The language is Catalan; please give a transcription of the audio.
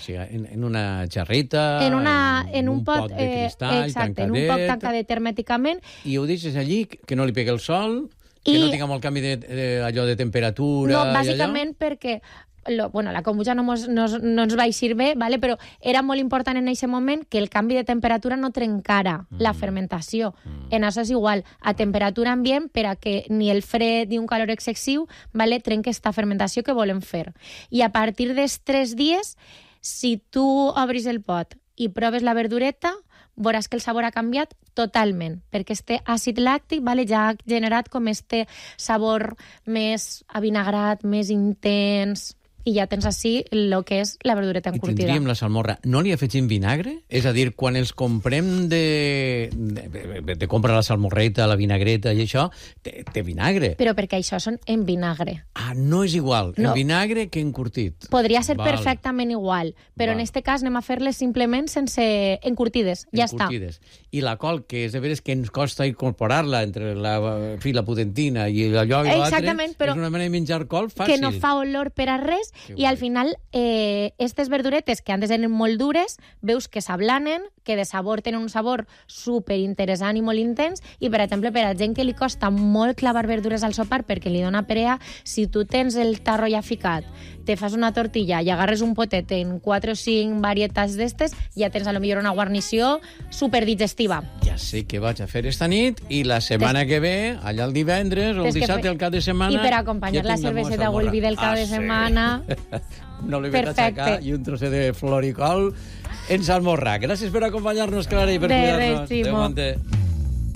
Sí, en una jarrita, en un pot de cristall, exacte, en un pot tancadet hermèticament. I ho deixes allí, que no li pegui el sol, que no tinguem el canvi allò de temperatura... No, bàsicament perquè la kombucha no ens va eixir bé, ¿vale? Però era molt important en aquest moment que el canvi de temperatura no trencara la fermentació. En això és igual, a temperatura ambient per a que ni el fred ni un calor excessiu, ¿vale? Trenque esta fermentació que volem fer. I a partir dels 3 dies, si tu obris el pot i proves la verdureta, veuràs que el sabor ha canviat totalment, perquè este àcid làctic, ¿vale? Ja ha generat com este sabor més avinagrat, més intens, i ja tens així el que és la verdureta encurtida. I tindríem la salmorra. No li afegim vinagre? És a dir, quan els comprem de comprar la salmorreta, la vinagreta i això, té vinagre. Però perquè això són en vinagre. Ah, no és igual en vinagre que encurtit. Podria ser perfectament igual, però en este cas anem a fer-les simplement sense encurtides. Ja està. I la col, que és de veres que ens costa incorporar-la entre la pudentina i allò i l'altre, és una manera de menjar col fàcil. Que no fa olor per a res. I al final, aquestes verduretes que antes eren molt dures, veus que s'ablanen, que de sabor tenen un sabor superinteressant i molt intens, i, per exemple, per a gent que li costa molt clavar verdures al sopar perquè li dona perea, si tu tens el tarro ja ficat, te fas una tortilla i agarres un potet en 4 o 5 varietats d'estes, ja tens a lo millor una guarnició superdigestiva. Ja sé què vaig a fer esta nit, i la setmana que ve, allà el divendres o el dissabte, el cap de setmana... I per acompanyar la cerveseta o el vi del cap de setmana... No li ve d'aixecar i un trosset de floricol en salmorra. Gràcies per acompanyar-nos, Clara, i per cuidar-nos. De res, Ximo.